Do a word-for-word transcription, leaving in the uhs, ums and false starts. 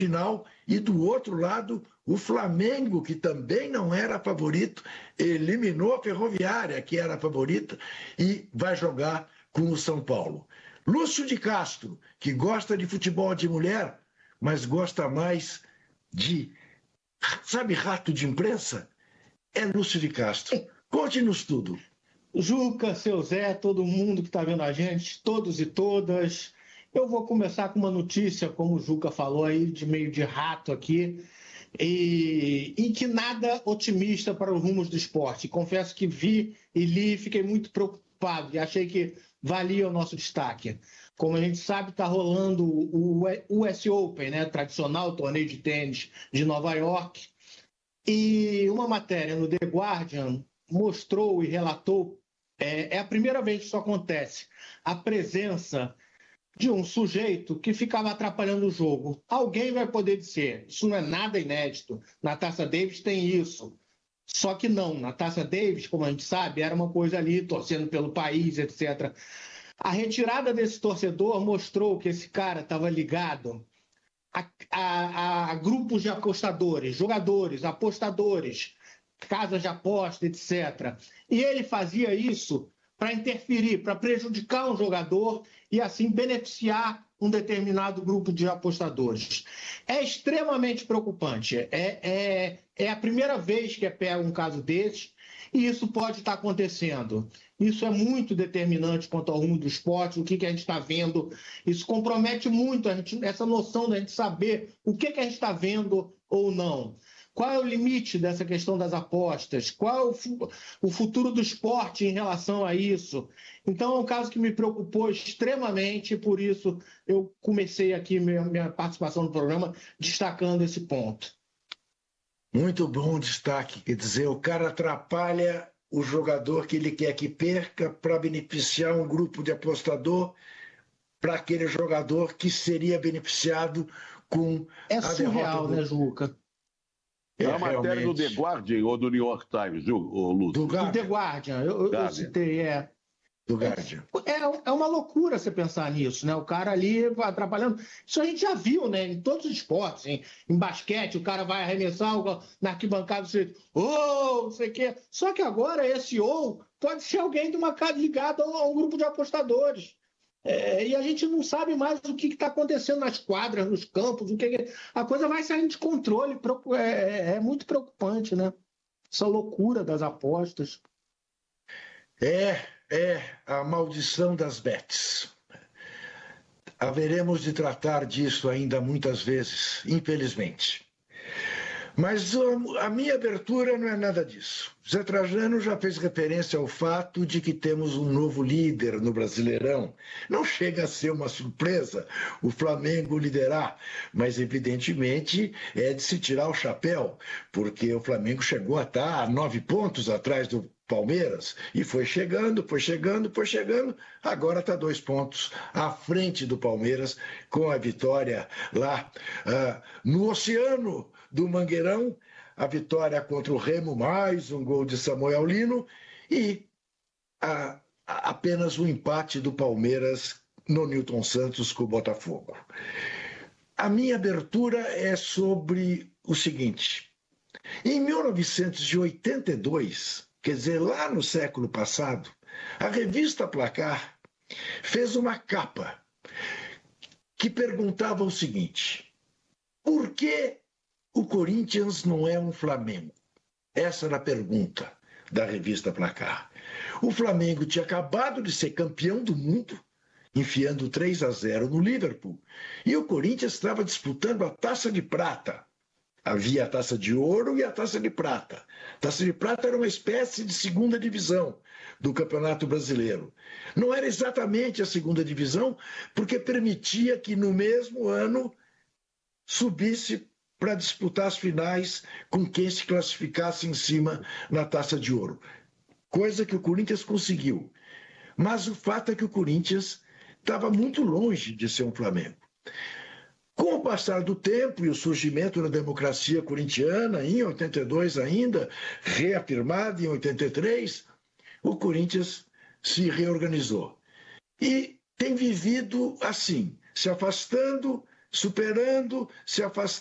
final, e do outro lado, o Flamengo, que também não era favorito, eliminou a Ferroviária, que era a favorita, e vai jogar com o São Paulo. Lúcio de Castro, que gosta de futebol de mulher, mas gosta mais de, sabe, rato de imprensa? É Lúcio de Castro. Conte-nos tudo. Juca, seu Zé, todo mundo que está vendo a gente, todos e todas. Eu vou começar com uma notícia, como o Juca falou aí, de meio de rato aqui, e, e que nada otimista para os rumos do esporte. Confesso que vi e li e fiquei muito preocupado e achei que valia o nosso destaque. Como a gente sabe, está rolando o U S Open, né, tradicional torneio de tênis de Nova York, e uma matéria no The Guardian mostrou e relatou, é, é a primeira vez que isso acontece, a presença de um sujeito que ficava atrapalhando o jogo. Alguém vai poder dizer, isso não é nada inédito, na Taça Davis tem isso. Só que não, na Taça Davis, como a gente sabe, era uma coisa ali, torcendo pelo país, etcétera. A retirada desse torcedor mostrou que esse cara estava ligado a, a, a grupos de apostadores, jogadores, apostadores, casas de aposta, etcétera. E ele fazia isso para interferir, para prejudicar um jogador e assim beneficiar um determinado grupo de apostadores. É extremamente preocupante. É, é, é a primeira vez que é pego um caso desse e isso pode estar acontecendo. Isso é muito determinante quanto ao rumo do esporte, o que, que a gente está vendo. Isso compromete muito a gente, essa noção da gente saber o que, que a gente está vendo ou não. Qual é o limite dessa questão das apostas? Qual é o, fu o futuro do esporte em relação a isso? Então, é um caso que me preocupou extremamente, por isso eu comecei aqui minha, minha participação no programa destacando esse ponto. Muito bom destaque. Quer dizer, o cara atrapalha o jogador que ele quer que perca para beneficiar um grupo de apostador para aquele jogador que seria beneficiado com é a surreal, derrota do... né, Juca? É a É, matéria realmente. do The Guardian ou do New York Times, Ju, ou Lúcio? Do Do Guardian. The Guardian, eu, eu Guardian. citei, é. Do Guardian. É, é uma loucura você pensar nisso, né? O cara ali atrapalhando. Isso a gente já viu, né? Em todos os esportes. Em, em basquete, o cara vai arremessar na arquibancada, você. Oh, não sei o quê. Só que agora esse ou pode ser alguém de uma casa ligada a um grupo de apostadores. É, e a gente não sabe mais o que está acontecendo nas quadras, nos campos, o que a coisa vai saindo de controle. É, é muito preocupante, né? Essa loucura das apostas. É, é a maldição das bets. Haveremos de tratar disso ainda muitas vezes, infelizmente. Mas a minha abertura não é nada disso. Zé Trajano já fez referência ao fato de que temos um novo líder no Brasileirão. Não chega a ser uma surpresa o Flamengo liderar, mas evidentemente é de se tirar o chapéu, porque o Flamengo chegou a estar a nove pontos atrás do Palmeiras e foi chegando, foi chegando, foi chegando, agora está dois pontos à frente do Palmeiras com a vitória lá uh, no Oceano do Mangueirão, a vitória contra o Remo, mais um gol de Samuel Lino e a, a, apenas o empate do Palmeiras no Newton Santos com o Botafogo. A minha abertura é sobre o seguinte: em mil novecentos e oitenta e dois, quer dizer, lá no século passado, a revista Placar fez uma capa que perguntava o seguinte: por que o Corinthians não é um Flamengo? Essa era a pergunta da revista Placar. O Flamengo tinha acabado de ser campeão do mundo, enfiando três a zero no Liverpool, e o Corinthians estava disputando a Taça de Prata. Havia a Taça de Ouro e a Taça de Prata. A Taça de Prata era uma espécie de segunda divisão do Campeonato Brasileiro. Não era exatamente a segunda divisão, porque permitia que no mesmo ano subisse para disputar as finais com quem se classificasse em cima na Taça de Ouro. Coisa que o Corinthians conseguiu. Mas o fato é que o Corinthians estava muito longe de ser um Flamengo. Com o passar do tempo e o surgimento da democracia corintiana, em oitenta e dois ainda, reafirmada em oitenta e três, o Corinthians se reorganizou. E tem vivido assim, se afastando superando, se afastando